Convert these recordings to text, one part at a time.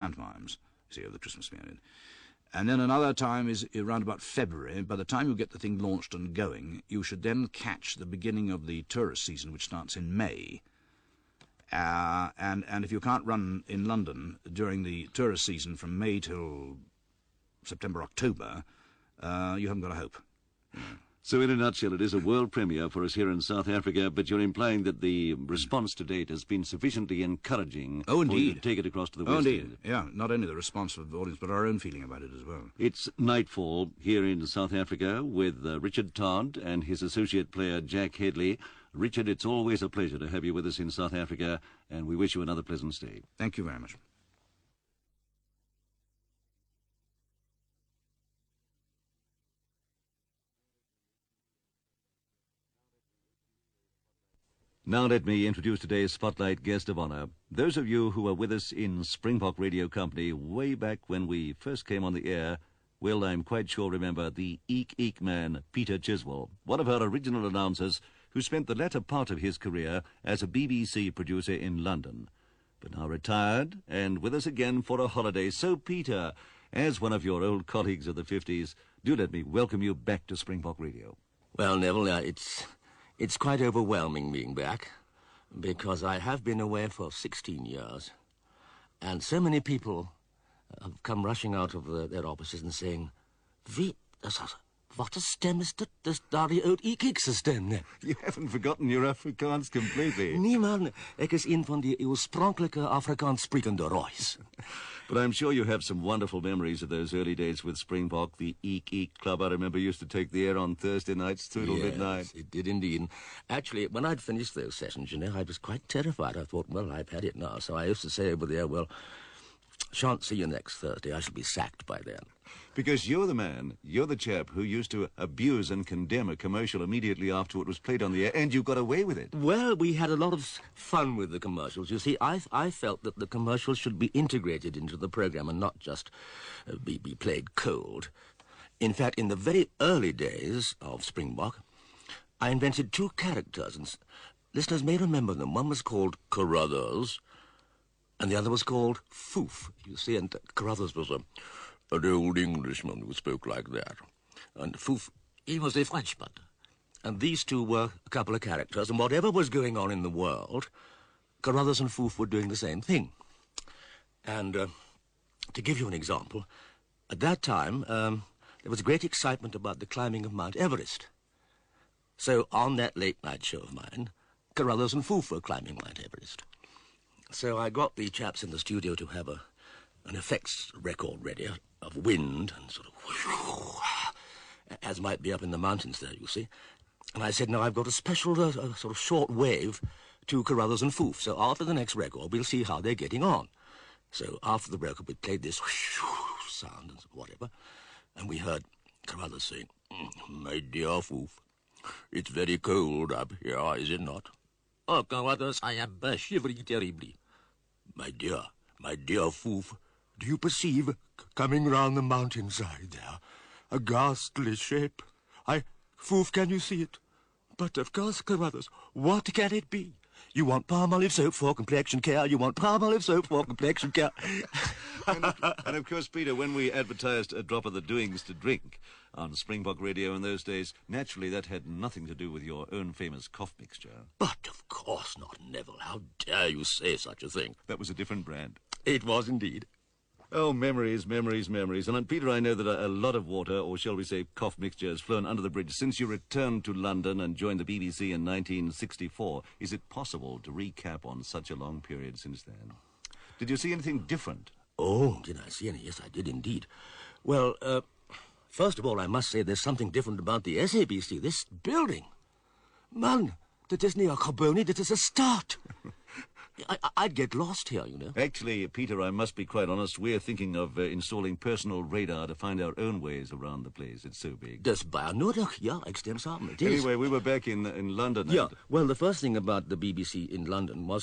pantomimes, you see, over the Christmas period. And then another time is around about February. By the time you get the thing launched and going, you should then catch the beginning of the tourist season, which starts in May. And if you can't run in London during the tourist season from May till September, October, you haven't got a hope. So in a nutshell, it is a world premiere for us here in South Africa, but you're implying that the response to date has been sufficiently encouraging for you to take it across to the West indeed. End. Yeah, not only the response of the audience, but our own feeling about it as well. It's Nightfall here in South Africa with Richard Todd and his associate player Jack Headley. Richard, it's always a pleasure to have you with us in South Africa, and we wish you another pleasant stay. Thank you very much. Now let me introduce today's Spotlight guest of honor. Those of you who were with us in Springbok Radio Company way back when we first came on the air will, I'm quite sure, remember the Eek Eek man, Peter Chiswell, one of our original announcers who spent the latter part of his career as a BBC producer in London, but now retired and with us again for a holiday. So, Peter, as one of your old colleagues of the 50s, do let me welcome you back to Springbok Radio. Well, Neville, it's quite overwhelming being back, because I have been away for 16 years, and so many people have come rushing out of their offices and saying, what a stem is dit? Dis daardie oud Eek-Eekse stem, né? You haven't forgotten your Afrikaans completely. Nee, man, ek is een van die oorspronklike Afrikaans sprekende rois. But I'm sure you have some wonderful memories of those early days with Springbok, the Eek Eek Club. I remember used to take the air on Thursday nights through till midnight. It did indeed. Actually, when I'd finished those sessions, I was quite terrified. I thought, well, I've had it now. So I used to say over there, well, shan't see you next Thursday. I shall be sacked by then. Because you're the chap who used to abuse and condemn a commercial immediately after it was played on the air, and you got away with it. Well, we had a lot of fun with the commercials. You see, I felt that the commercials should be integrated into the program and not just be played cold. In fact, in the very early days of Springbok, I invented two characters, and listeners may remember them. One was called Carruthers, and the other was called Foof. You see, and Carruthers was an old Englishman who spoke like that. And Foof, he was a Frenchman. And these two were a couple of characters, and whatever was going on in the world, Carruthers and Foof were doing the same thing. And to give you an example, at that time, there was great excitement about the climbing of Mount Everest. So on that late-night show of mine, Carruthers and Foof were climbing Mount Everest. So I got the chaps in the studio to have an effects record ready of wind and sort of as might be up in the mountains there, you see. And I said, now I've got a special sort of short wave to Carruthers and Foof. So after the next record, we'll see how they're getting on. So after the record, we played this sound and whatever, and we heard Carruthers saying, "My dear Foof, it's very cold up here, is it not?" "Oh, Carruthers, I am shivering terribly." My dear Foof, do you perceive, coming round the mountainside there, a ghastly shape? Foof, can you see it? But of course, Carruthers, what can it be? You want Palmolive soap for complexion care, you want Palmolive soap for complexion care. And of course, Peter, when we advertised a drop of the doings to drink on Springbok Radio in those days, naturally that had nothing to do with your own famous cough mixture. But of course not, Neville. How dare you say such a thing? That was a different brand. It was indeed. Oh, memories. And Peter, I know that a lot of water, or shall we say cough mixture, has flown under the bridge since you returned to London and joined the BBC in 1964. Is it possible to recap on such a long period since then? Did you see anything different? Oh, did I see any? Yes, I did indeed. Well, first of all, I must say there's something different about the SABC, this building. Man, dit is nie 'n gebou nie, dit is a start. I'd get lost here, you know. Actually, Peter, I must be quite honest, we're thinking of installing personal radar to find our own ways around the place. It's so big. Dis baie nodig, ja, ek stem saam. It is. Anyway, we were back in London. Yeah, well, the first thing about the BBC in London was,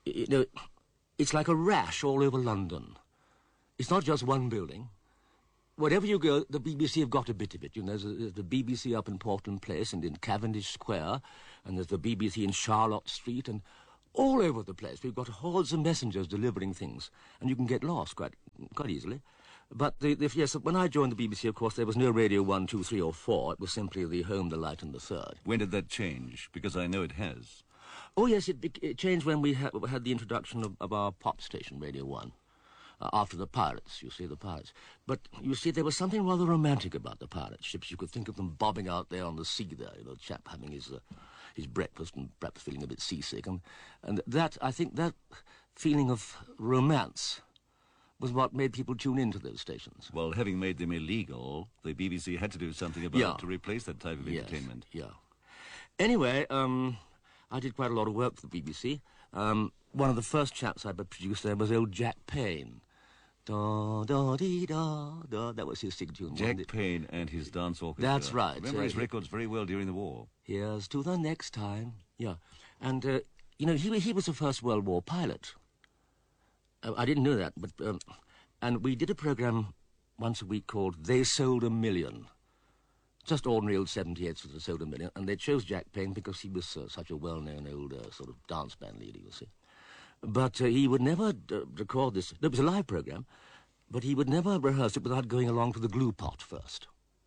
it's like a rash all over London. It's not just one building. Wherever you go, the BBC have got a bit of it. You know, there's the BBC up in Portland Place and in Cavendish Square, and there's the BBC in Charlotte Street, and all over the place. We've got hordes of messengers delivering things, and you can get lost quite quite easily. But yes, when I joined the BBC, of course, there was no Radio 1, 2, 3 or 4. It was simply the Home, the Light and the Third. When did that change? Because I know it has. Oh, yes, it changed when we had the introduction of our pop station, Radio 1, after the Pirates, you see, the Pirates. But, you see, there was something rather romantic about the pirate ships. You could think of them bobbing out there on the sea there, you know, chap having his breakfast and perhaps feeling a bit seasick. And that, I think, that feeling of romance was what made people tune into those stations. Well, having made them illegal, the BBC had to do something about it to replace that type of entertainment. Yeah. Anyway, I did quite a lot of work for the BBC. One of the first chaps I produced there was old Jack Payne. Da, da, dee, da, da. That was his signature. Jack Payne and his dance orchestra. That's right. I remember his records very well during the war. Here's to the next time. Yeah. And, you know, he was a First World War pilot. I didn't know that, but... and we did a programme once a week called They Sold a Million. Just ordinary old 78s that sold a million. And they chose Jack Payne because he was such a well-known old sort of dance band leader, you see. But he would never record this. It was a live programme, but he would never rehearse it without going along to the Glue Pot first.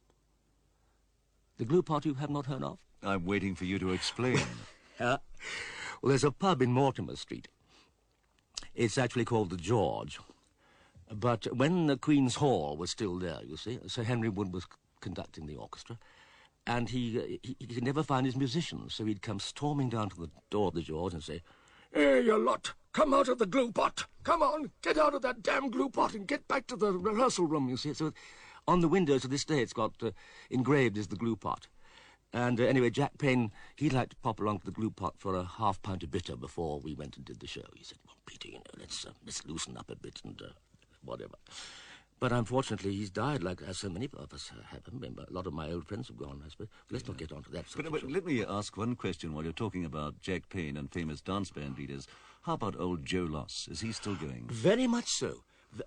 The Glue Pot you have not heard of? I'm waiting for you to explain. Well, there's a pub in Mortimer Street. It's actually called the George. But when the Queen's Hall was still there, you see, Sir Henry Wood was conducting the orchestra, and he could never find his musicians, so he'd come storming down to the door of the George and say, "Hey, you lot, come out of the glue pot. Come on, get out of that damn glue pot and get back to the rehearsal room," you see. So on the windows to this day, it's got engraved as the glue pot. And anyway, Jack Payne, he'd like to pop along to the glue pot for a half pint of bitter before we went and did the show. He said, "Well, Peter, you know, let's loosen up a bit and whatever." But unfortunately, he's died, like as so many of us have. A lot of my old friends have gone, I suppose. Let's not get on to that. But let me ask one question while you're talking about Jack Payne and famous dance band leaders. How about old Joe Loss? Is he still going? Very much so.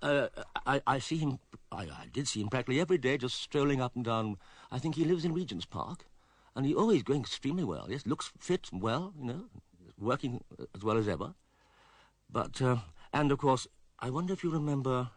I see him, I did see him practically every day, just strolling up and down. I think he lives in Regent's Park. And he's going extremely well. Yes, looks fit and well, you know, working as well as ever. But, and of course, I wonder if you remember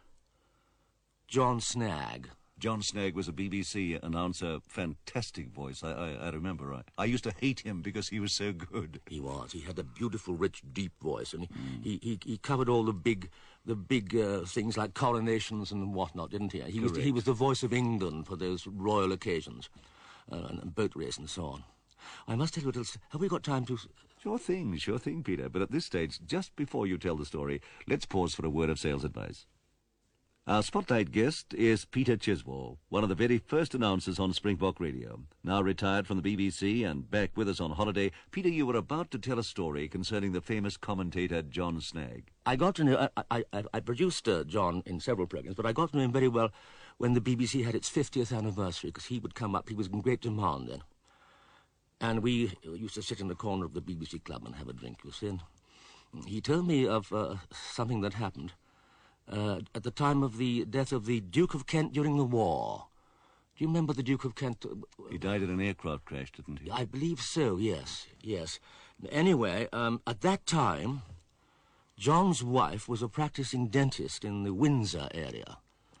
John Snagg. John Snagg was a BBC announcer, fantastic voice. I remember. I used to hate him because he was so good. He was. He had a beautiful, rich, deep voice, and he covered all the big things like coronations and whatnot, didn't he? He was the voice of England for those royal occasions. And boat race and so on. I must tell you a little... Have we got time to... Sure thing, Peter. But at this stage, just before you tell the story, let's pause for a word of sales advice. Our spotlight guest is Peter Chiswell, one of the very first announcers on Springbok Radio. Now retired from the BBC and back with us on holiday, Peter, you were about to tell a story concerning the famous commentator John Snagg. I got to know... I produced John in several programmes, but I got to know him very well when the BBC had its 50th anniversary, because he would come up. He was in great demand then. And we used to sit in the corner of the BBC club and have a drink, you see. And he told me of something that happened at the time of the death of the Duke of Kent during the war. Do you remember the Duke of Kent? He died in an aircraft crash, didn't he? I believe so, yes. Anyway, at that time, John's wife was a practicing dentist in the Windsor area.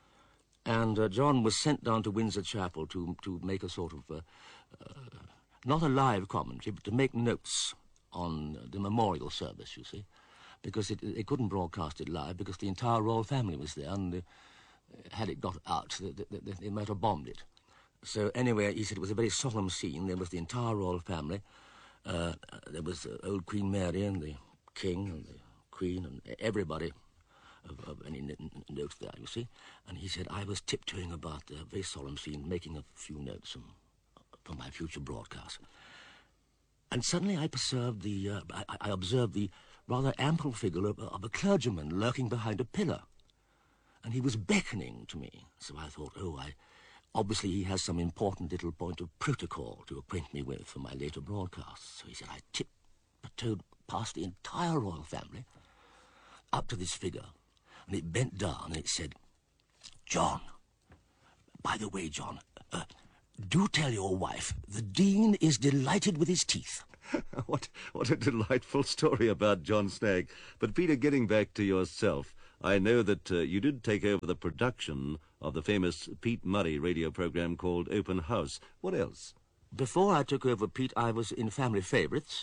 And John was sent down to Windsor Chapel to make a sort of, not a live commentary, but to make notes on the memorial service, you see, because they couldn't broadcast it live because the entire royal family was there, and had it got out, they might have bombed it. So anyway, he said it was a very solemn scene. There was the entire royal family. There was old Queen Mary and the King and the Queen and everybody of any notes there, you see. And he said, I was tiptoeing about the very solemn scene, making a few notes for my future broadcast. And suddenly I observed the rather ample figure of a clergyman lurking behind a pillar. And he was beckoning to me. So I thought, obviously he has some important little point of protocol to acquaint me with for my later broadcasts. So he said, I tiptoed past the entire royal family up to this figure. And it bent down and it said, John, by the way, John, do tell your wife the Dean is delighted with his teeth. What a delightful story about John Snagg. But Peter, getting back to yourself, I know that you did take over the production of the famous Pete Murray radio program called Open House. What else? Before I took over Pete, I was in Family Favourites.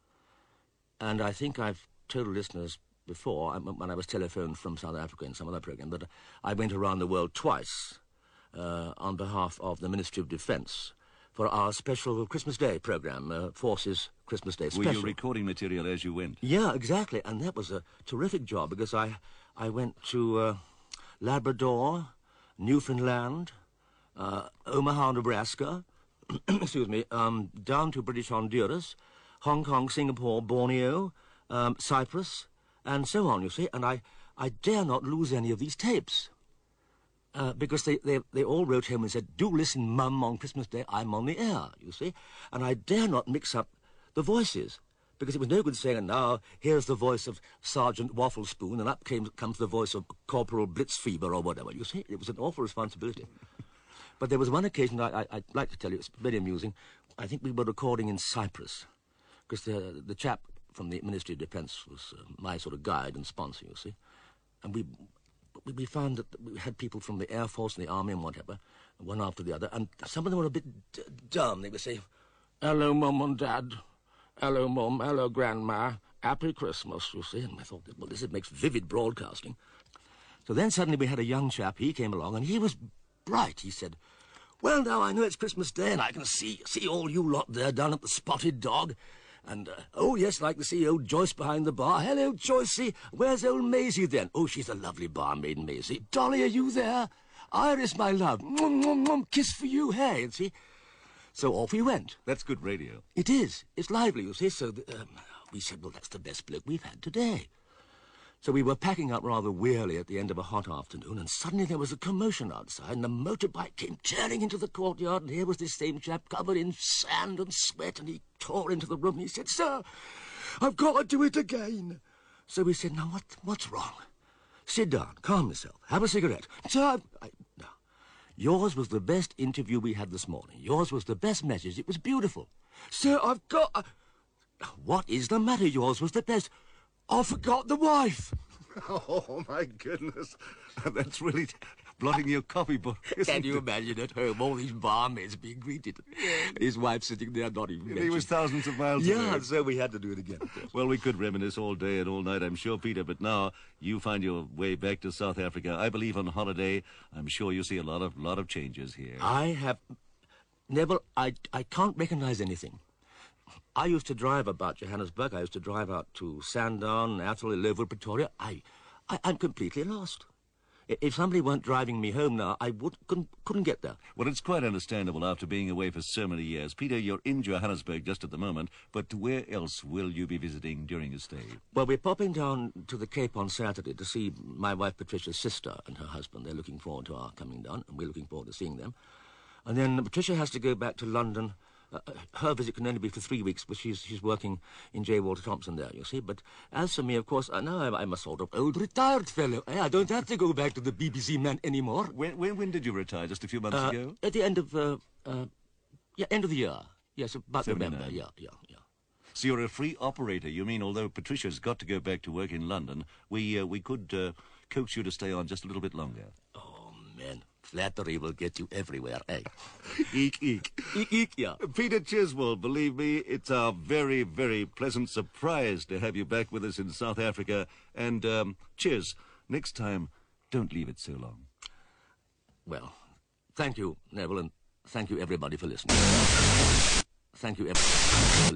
And I think I've told listeners before, when I was telephoned from South Africa in some other program, that I went around the world twice on behalf of the Ministry of Defence for our special Christmas Day program, Forces Christmas Day Special. Were you recording material as you went? Yeah, exactly. And that was a terrific job because I went to Labrador, Newfoundland, Omaha, Nebraska, excuse me, down to British Honduras, Hong Kong, Singapore, Borneo, Cyprus, and so on, you see. And I dare not lose any of these tapes. Because they all wrote home and said, "Do listen, Mum, on Christmas Day, I'm on the air," you see. And I dare not mix up the voices, because it was no good saying, "And now, here's the voice of Sergeant Wafflespoon, and up comes the voice of Corporal Blitzfeber," or whatever, you see. It was an awful responsibility. But there was one occasion I'd like to tell you, it's very amusing. I think we were recording in Cyprus, because the chap from the Ministry of Defence was my sort of guide and sponsor, you see. And we found that we had people from the Air Force and the Army and whatever, one after the other, and some of them were a bit dumb. They would say, "Hello, Mum and Dad. Hello, Mum. Hello, Grandma. Happy Christmas," you see. And I thought, well, this makes vivid broadcasting. So then suddenly we had a young chap. He came along, and he was bright. He said, "Well, now, I know it's Christmas Day, and I can see all you lot there down at the Spotted Dog. And, oh, yes, like to see old Joyce behind the bar. Hello, Joycey. Where's old Maisie, then? Oh, she's a lovely barmaid, Maisie. Dolly, are you there? Iris, my love. Mwah, mwah, mwah, kiss for you, hey?" And see? So off we went. That's good radio. It is. It's lively, you see. So we said, well, that's the best bloke we've had today. So we were packing up rather wearily at the end of a hot afternoon, and suddenly there was a commotion outside, and a motorbike came tearing into the courtyard, and here was this same chap covered in sand and sweat, and he tore into the room, and he said, "Sir, I've got to do it again." So we said, "Now, what's wrong? Sit down, calm yourself, have a cigarette." "Sir, no. Yours was the best interview we had this morning. Yours was the best message. It was beautiful." "Sir, I've got..." "What is the matter? Yours was the best." "I forgot the wife." Oh, my goodness. That's really blotting your copybook, isn't Can you it? imagine at home all these barmaids being greeted? His wife sitting there, not even He was thousands of miles away. Yeah, so we had to do it again, of course. Well, we could reminisce all day and all night, I'm sure, Peter, but now you find your way back to South Africa. I believe on holiday, I'm sure you see a lot of changes here. I have... Neville, I can't recognize anything. I used to drive about Johannesburg. I used to drive out to Sandown, Atholl, Lowville, Pretoria. I'm completely lost. If somebody weren't driving me home now, I couldn't get there. Well, it's quite understandable after being away for so many years. Peter, you're in Johannesburg just at the moment, but where else will you be visiting during your stay? Well, we're popping down to the Cape on Saturday to see my wife Patricia's sister and her husband. They're looking forward to our coming down, and we're looking forward to seeing them. And then Patricia has to go back to London. Her visit can only be for 3 weeks, but she's working in J. Walter Thompson there, you see. But as for me, of course, now I'm a sort of old retired fellow. I don't have to go back to the BBC man anymore. When did you retire? Just a few months ago? At the end of end of the year. Yes, about 79. November. Yeah. So you're a free operator. You mean although Patricia's got to go back to work in London, we could coax you to stay on just a little bit longer. Oh, man. Flattery will get you everywhere, eh? Eek, eek. Eek, eek, yeah. Peter Chiswell, believe me, it's a very, very pleasant surprise to have you back with us in South Africa. And, cheers. Next time, don't leave it so long. Well, thank you, Neville, and thank you, everybody, for listening. Thank you, everybody.